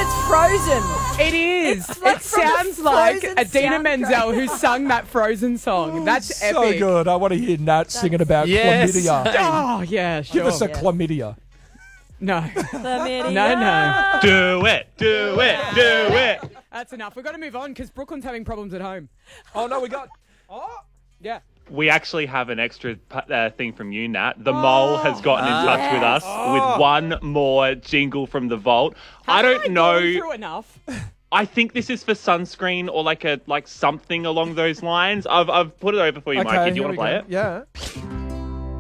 it's Frozen. It is. It's like It from the sounds like Frozen Adina soundtrack. Menzel who sung that Frozen song. That's So epic. good. I want to hear Nat singing about Yes. chlamydia. Oh, yeah, sure. Give us a chlamydia. No. Chlamydia. No. Do it. Do it. Do it. That's enough. We've got to move on because Brooklyn's having problems at home. Oh, no, we got... Yeah. We actually have an extra thing from you, Nat. The mole has gotten in touch with us with one more jingle from the vault. I don't know. Gone through enough. I think this is for sunscreen or like something along those lines. I've put it over for you, Mikey. Do you want to play it? Yeah.